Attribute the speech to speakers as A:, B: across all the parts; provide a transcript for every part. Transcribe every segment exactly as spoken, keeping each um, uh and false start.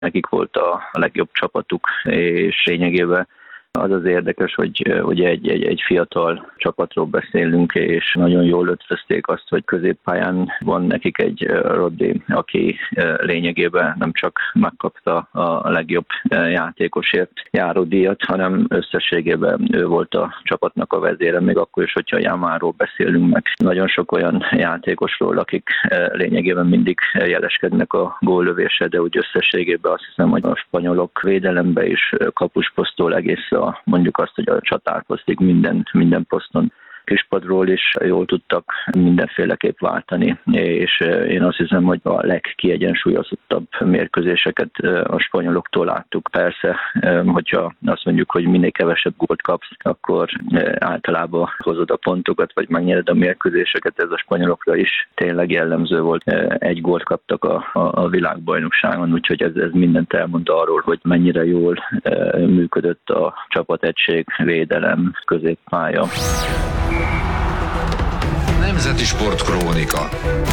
A: nekik volt a legjobb csapatuk, és lényegében az az érdekes, hogy ugye egy, egy, egy fiatal csapatról beszélünk, és nagyon jól ötvözték azt, hogy középpályán van nekik egy Rodri, aki lényegében nem csak megkapta a legjobb játékosért járó díjat, hanem összességében ő volt a csapatnak a vezére, még akkor is, hogyha Yamalról beszélünk meg. Nagyon sok olyan játékosról, akik lényegében mindig jeleskednek a góllövésre, de úgy összességében azt hiszem, hogy a spanyolok védelembe is kapusposztól egész a, mondjuk azt, hogy a csatárposztig minden, minden poszton kispadról is jól tudtak mindenféleképp váltani, és én azt hiszem, hogy a legkiegyensúlyozottabb mérkőzéseket a spanyoloktól láttuk. Persze, hogyha azt mondjuk, hogy minél kevesebb gólt kapsz, akkor általában hozod a pontokat, vagy megnyered a mérkőzéseket, ez a spanyolokra is tényleg jellemző volt. Egy gólt kaptak a, a világbajnokságon, úgyhogy ez, ez mindent elmond arról, hogy mennyire jól működött a csapategység, védelem, középpálya.
B: Nemzeti Sport Krónika.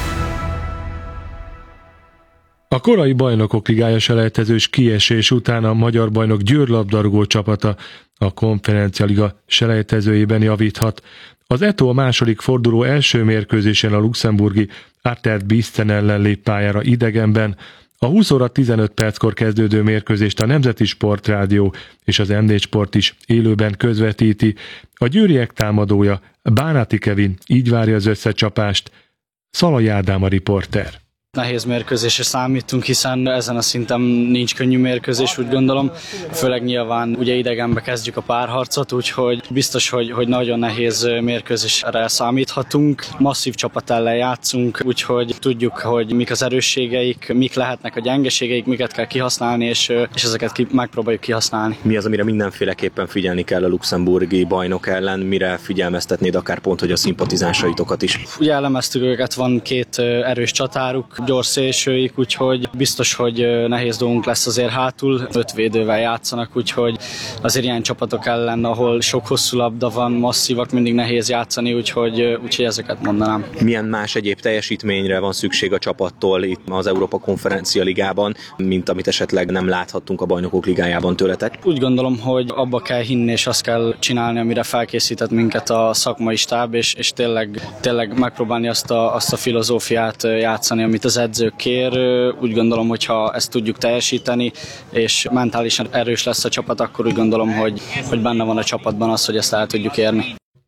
C: A korai Bajnokok Ligája selejtezős kiesés után a magyar bajnok Győr labdarúgó csapata a Konferencia-liga selejtezőjében javíthat. Az é té o a második forduló első mérkőzésen a luxemburgi Artert Bisten ellen lép pályára idegenben. A húsz óra tizenöt perckor kezdődő mérkőzést a Nemzeti Sportrádió és az em négy Sport is élőben közvetíti. A győriek támadója, Bánati Kevin így várja az összecsapást. Szalai Ádám a riporter.
D: Nehéz mérkőzésre számítunk, hiszen ezen a szinten nincs könnyű mérkőzés, úgy gondolom. Főleg nyilván ugye idegenbe kezdjük a párharcot, úgyhogy biztos, hogy, hogy nagyon nehéz mérkőzésre számíthatunk. Masszív csapat ellen játszunk, úgyhogy tudjuk, hogy mik az erősségeik, mik lehetnek a gyengeségeik, miket kell kihasználni, és, és ezeket ki, megpróbáljuk kihasználni.
E: Mi az, amire mindenféleképpen figyelni kell a luxemburgi bajnok ellen? Mire figyelmeztetnéd akár pont, hogy a szimpatizánsaitokat is?
D: Ugye elemeztük őket, van két erős csatáruk, gyors szélsőik, úgyhogy biztos, hogy nehéz dolgunk lesz azért hátul. Öt védővel játszanak, úgyhogy azért ilyen csapatok ellen, ahol sok hosszú labda van, masszívak, mindig nehéz játszani, úgyhogy, úgyhogy ezeket mondanám.
E: Milyen más egyéb teljesítményre van szükség a csapattól itt az Európa Konferencia Ligában, mint amit esetleg nem láthattunk a Bajnokok Ligájában tőletek?
D: Úgy gondolom, hogy abba kell hinni, és azt kell csinálni, amire felkészített minket a szakmai stáb, és, és tényleg, tényleg megpróbálni azt a, azt a filozófiát játszani, amit az edző kér. Úgy gondolom, hogy ha ezt tudjuk teljesíteni, és mentálisan erős lesz a csapat, akkor úgy gondolom, hogy, hogy benne van a csapatban az, hogy ezt el tudjuk érni.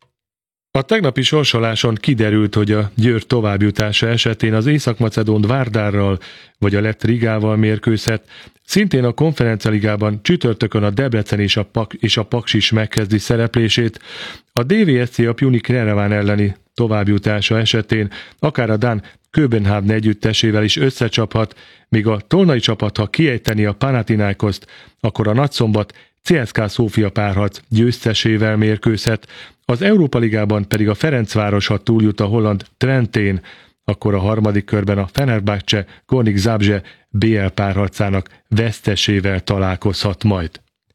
C: A tegnapi sorsoláson kiderült, hogy a Győr továbbjutása esetén az észak-macedón Várdárral vagy a lett Rigával mérkőzhet. Szintén a Konferencia Ligában csütörtökön a Debrecen és a, Pak- és a Paks is megkezdi szereplését. A dé vé es cé a Pjunik Nereván elleni továbbjutása esetén akár a dán Köbenhavn együttesével is összecsaphat, míg a tolnai csapat, ha kiejteni a Panathinaikoszt, akkor a Nagyszombat cé es ká Szófia párharc győztesével mérkőzhet. Az Európa Ligában pedig a Ferencváros, ha túljut a holland Twentén, akkor a harmadik körben a Fenerbahce Gornik Zabrze bé el párharcának vesztesével találkozhat majd.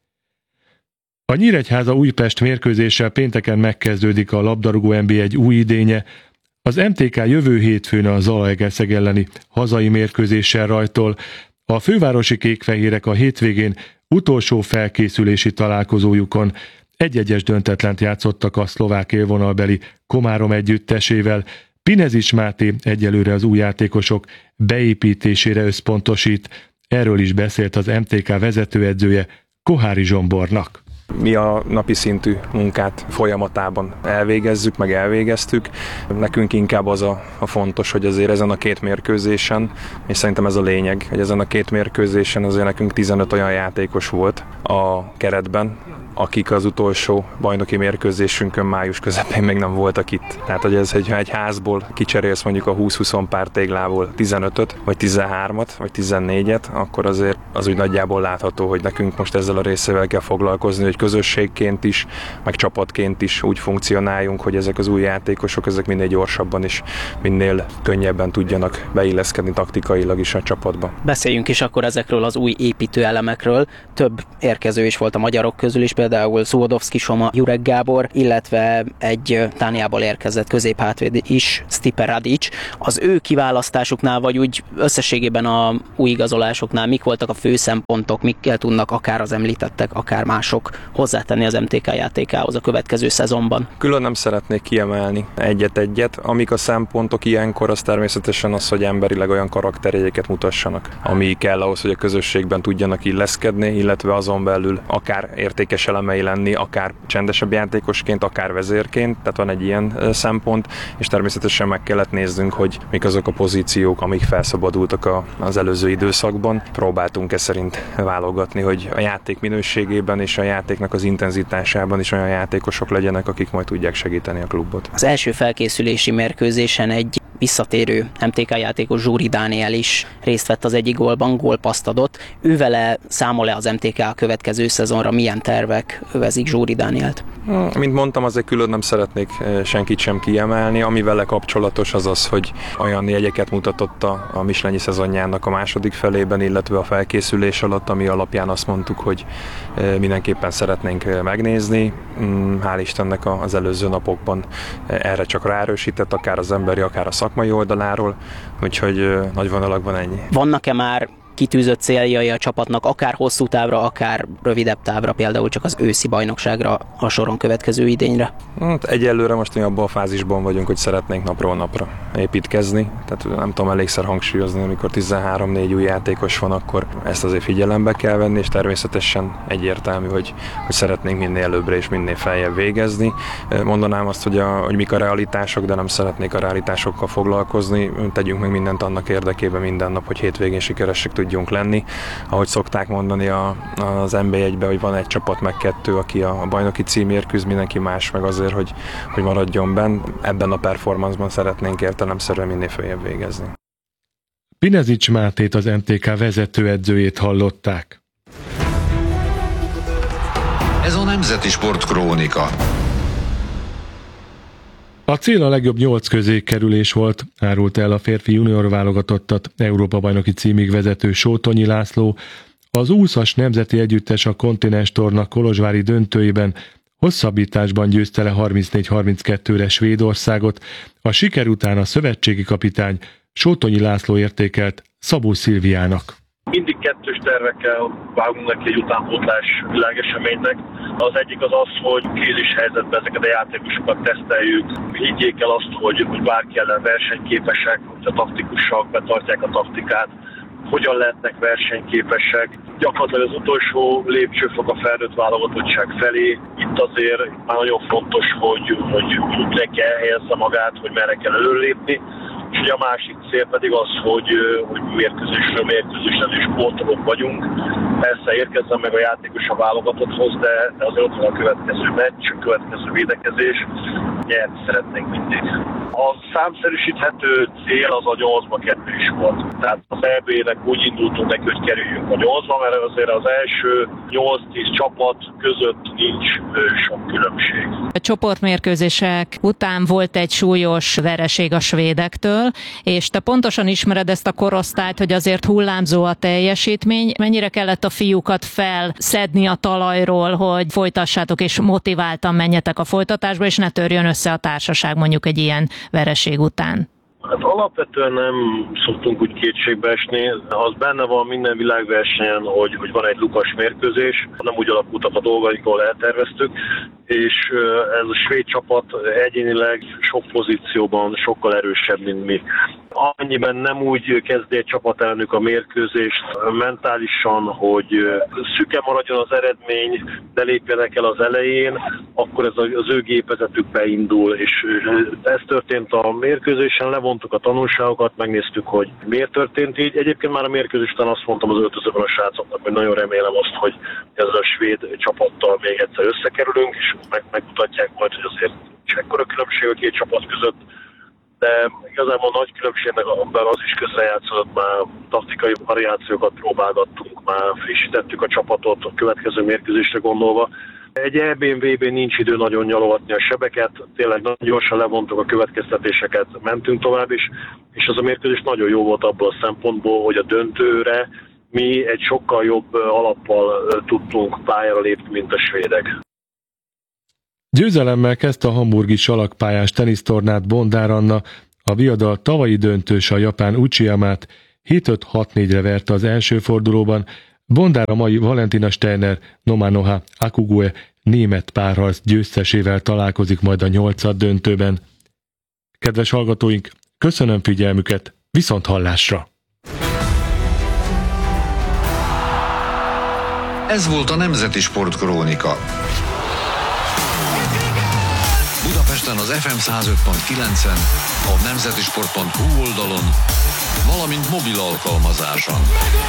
C: A Nyíregyháza Újpest mérkőzéssel pénteken megkezdődik a labdarúgó en bé egy új idénye. Az em té ká jövő hétfőn a Zalaegerszeg elleni hazai mérkőzéssel rajtol. A fővárosi kékfehérek a hétvégén utolsó felkészülési találkozójukon egy-egyes döntetlent játszottak a szlovák élvonalbeli Komárom együttesével. Pinezics Máté egyelőre az új játékosok beépítésére összpontosít. Erről is beszélt az em té ká vezetőedzője, Kohári Zsombornak.
F: Mi a napi szintű munkát folyamatában elvégezzük, meg elvégeztük. Nekünk inkább az a, a fontos, hogy azért ezen a két mérkőzésen, és szerintem ez a lényeg, hogy ezen a két mérkőzésen azért nekünk tizenöt olyan játékos volt a keretben, akik az utolsó bajnoki mérkőzésünkön május közepén még nem voltak itt. Tehát, hogy ez, hogyha egy házból kicserélsz mondjuk a húsz-húsz pár téglából tizenötöt, vagy tizenhármat, vagy tizennégyet, akkor azért az úgy nagyjából látható, hogy nekünk most ezzel a részével kell foglalkozni, hogy közösségként is, meg csapatként is úgy funkcionáljunk, hogy ezek az új játékosok, ezek minél gyorsabban is, minél könnyebben tudjanak beilleszkedni taktikailag is a csapatba.
G: Beszéljünk is akkor ezekről az új építőelemekről. Több érkező is volt a magyarok közül is, például Szúvodovszki Soma, Jurek Gábor, illetve egy Dániából érkezett középhátvéd is, Stipe Radic. Az ő kiválasztásuknál, vagy úgy összességében a új igazolásoknál mik voltak a fő fő szempontok, mikkel tudnak akár az említettek, akár mások hozzátenni az em té ká játékához a következő szezonban?
F: Külön nem szeretnék kiemelni egyet-egyet. Amik a szempontok ilyenkor, az természetesen az, hogy emberileg olyan karakterjegyeket mutassanak, ami kell ahhoz, hogy a közösségben tudjanak illeszkedni, illetve azon belül akár értékes elemei lenni, akár csendesebb játékosként, akár vezérként, tehát van egy ilyen szempont, és természetesen meg kellett néznünk, hogy mik azok a pozíciók, amik felszabadultak az előző időszakban. Próbáltunk e szerint válogatni, hogy a játék minőségében és a játéknak az intenzitásában is olyan játékosok legyenek, akik majd tudják segíteni a klubot.
G: Az első felkészülési mérkőzésen egy visszatérő em té ká játékos Zsúri Dániel is részt vett az egyik gólban, gólpasszt adott. Ővele számol-e az em té ká a következő szezonra, milyen tervek övezik Zsúri Dánielt?
F: Mint mondtam, azért külön nem szeretnék senkit sem kiemelni. Ami vele kapcsolatos az az, hogy olyan jegyeket mutatott a, a Mislenyi szezonjának a második felében, illetve a felkészülés alatt, ami alapján azt mondtuk, hogy mindenképpen szeretnénk megnézni. Hál' Istennek az előző napokban erre csak ráerősített, akár az emberi, akár a szakmai oldaláról, úgyhogy nagy vonalakban ennyi.
G: Vannak-e már kitűzött céljai a csapatnak, akár hosszú távra, akár rövidebb távra, például csak az őszi bajnokságra a soron következő idényre?
F: Hát egyelőre most mi abban a fázisban vagyunk, hogy szeretnénk napról napra építkezni. Tehát nem tudom elégszer hangsúlyozni, amikor tizenhárom-négy új játékos van, akkor ezt azért figyelembe kell venni, és természetesen egyértelmű, hogy, hogy szeretnénk minél előbbre és minél feljebb végezni. Mondanám azt, hogy, a, hogy mik a realitások, de nem szeretnék a realitásokkal foglalkozni. Tegyünk meg mindent annak érdekében minden nap, hogy hétvégén sikeresek tudjunk lenni. Ahogy szokták mondani a, az en bé egyben, hogy van egy csapat meg kettő, aki a bajnoki címért küzd, mindenki más meg azért, hogy, hogy maradjon benn. Ebben a performanceban szeretnénk értelemszerűen minél följebb végezni.
C: Pinezics Mátét, az em té ká vezetőedzőjét hallották.
B: Ez a Nemzeti Sport Krónika.
C: A cél a legjobb nyolc közé kerülés volt, árult el a férfi junior válogatottat Európa-bajnoki címig vezető Sótonyi László. Az úszas nemzeti együttes a kontinens torna kolozsvári döntőjében hosszabbításban győzte le harmincnégy harminckettőre Svédországot. A siker után a szövetségi kapitány Sótonyi László értékelt Szabó Szilviának.
H: Mindig kettős tervekkel vágunk neki egy utánpótlás világeseménynek. Az egyik az az, hogy krízis helyzetben ezeket a játékosokat teszteljük. Higgyék el azt, hogy, hogy bárki ellen versenyképesek, hogy a taktikusak betartják a taktikát, hogyan lehetnek versenyképesek. Gyakorlatilag az utolsó lépcsőfok a felnőtt válogatottság felé. Itt azért már nagyon fontos, hogy, hogy mindenki elhelyezze magát, hogy merre kell előlépni. És ugye a másik cél pedig az, hogy, hogy mérkőzésről mérkőzésen is sportolók vagyunk. Persze érkezzen meg a játékos a válogatotthoz, de azért ott van a következő meccs, a következő védekezés. Nyerni szeretnénk mindig. A számszerűsíthető cél az a nyolcba kettő is volt. Tehát az é bé-nek úgy indultunk neki, hogy kerüljünk a nyolcba, mert azért az első nyolc-tíz csapat között nincs sok különbség.
I: A csoportmérkőzések után volt egy súlyos vereség a svédektől, és te pontosan ismered ezt a korosztályt, hogy azért hullámzó a teljesítmény. Mennyire kellett a fiúkat felszedni a talajról, hogy folytassátok és motiváltan menjetek a folytatásba, és ne törjön össze a társaság mondjuk egy ilyen vereség után?
H: Hát alapvetően nem szoktunk úgy kétségbe esni. Az benne van minden világversenyen, hogy, hogy van egy lukas mérkőzés, nem úgy alakultak a dolgaink, ahol elterveztük, és ez a svéd csapat egyénileg sok pozícióban sokkal erősebb, mint mi. Annyiben nem úgy kezdi egy csapat elnök a mérkőzést mentálisan, hogy szüke maradjon az eredmény, de lépjenek el az elején, akkor ez az ő gépezetük beindul, és ez történt a mérkőzésen, levontuk a tanulságokat, megnéztük, hogy miért történt így. Egyébként már a mérkőzés után azt mondtam az öltözőben a srácoknak, hogy nagyon remélem azt, hogy ezzel a svéd csapattal még egyszer összekerülünk, és meg, megmutatják majd, hogy azért nincs ekkora különbség a két csapat között. De igazából nagy különbségnek abban az is közrejátszott, már taktikai variációkat próbálgattunk, már frissítettük a csapatot a következő mérkőzésre gondolva. Egy é bén, vé bén nincs idő nagyon nyalogatni a sebeket, tényleg nagyon gyorsan levontuk a következtetéseket, mentünk tovább is, és az a mérkőzés nagyon jó volt abból a szempontból, hogy a döntőre mi egy sokkal jobb alappal tudtunk pályára lépni, mint a svédek.
C: Győzelemmel kezdte a hamburgi salakpályás tenisztornát Bondár Anna, a viadal tavalyi döntős a japán Uchiyamát hét öt hat négyre verte az első fordulóban, Bondár a mai Valentina Steiner Nomanoha Akugue német párharc győztesével találkozik majd a nyolcad döntőben. Kedves hallgatóink, köszönöm figyelmüket, viszont hallásra!
B: Ez volt a Nemzeti Sport Krónika. Budapesten az ef em száz öt pont kilencen, a nemzetisport pont hu oldalon, valamint mobil alkalmazáson.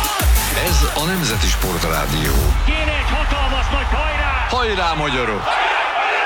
B: Ez a Nemzeti Sport Rádió.
J: Kéne egy hatalmas nagy hajrá!
B: Hajrá, magyarok!